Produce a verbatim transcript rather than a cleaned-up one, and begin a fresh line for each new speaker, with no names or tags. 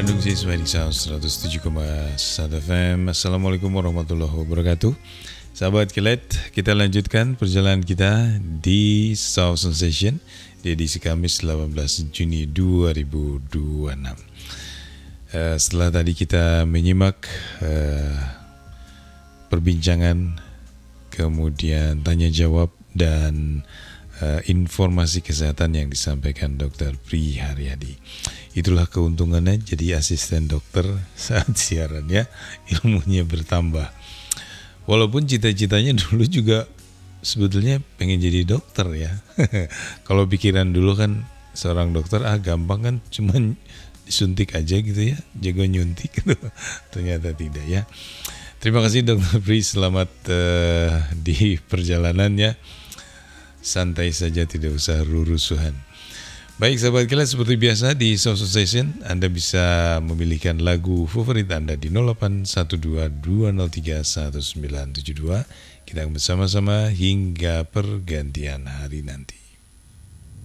Bandung Siswa di seratus tujuh koma satu F M. Assalamualaikum warahmatullahi wabarakatuh. Sahabat Kilat, kita lanjutkan perjalanan kita di Sound Sensation di edisi Kamis delapan belas Juni dua ribu dua puluh enam. uh, Setelah tadi kita menyimak uh, perbincangan, kemudian tanya jawab dan uh, informasi kesehatan yang disampaikan dokter Pri Haryadi. Itulah keuntungannya jadi asisten dokter saat siaran ya, ilmunya bertambah. Walaupun cita-citanya dulu juga sebetulnya pengen jadi dokter ya. Kalau pikiran dulu kan seorang dokter ah gampang kan, cuman disuntik aja gitu ya, jago nyuntik gitu. Ternyata tidak ya. Terima kasih dokter Pri, selamat uh, di perjalanannya. Santai saja, tidak usah rurusuhan. Baik sahabat kita, seperti biasa di Sound Sensation Anda bisa memilihkan lagu favorit Anda di nol delapan satu dua dua nol tiga satu sembilan tujuh dua. Kita bersama-sama hingga pergantian hari nanti.